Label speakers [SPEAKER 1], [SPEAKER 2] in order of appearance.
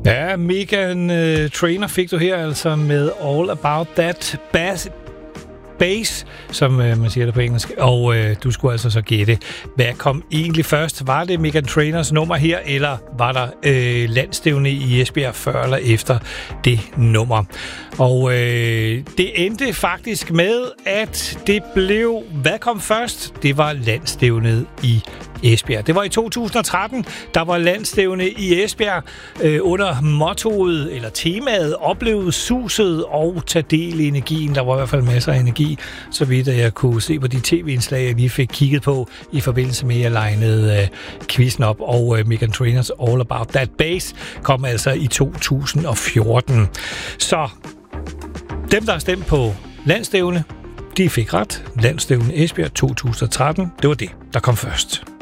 [SPEAKER 1] Ja, Meghan Trainor fik du her altså med All About That Bass, som man siger det på engelsk. Og du skulle altså så gætte, hvad kom egentlig først? Var det Meghan Trainors nummer her, eller var der landstævne i Esbjerg før eller efter det nummer? Og det endte faktisk med, at det blev... Hvad kom først? Det var landstævnet i Esbjerg. Det var i 2013, der var landstævne i Esbjerg under mottoet, eller temaet, opleve suset og tage del i energien. Der var i hvert fald masser af energi, så vidt jeg kunne se på de tv-indslag, jeg lige fik kigget på i forbindelse med, at jeg legnede quizzen op, og Meghan Trainors All About That Bass kom altså i 2014. Så dem, der har stemt på landstævne, de fik ret. Landstævne Esbjerg 2013, det var det, der kom først.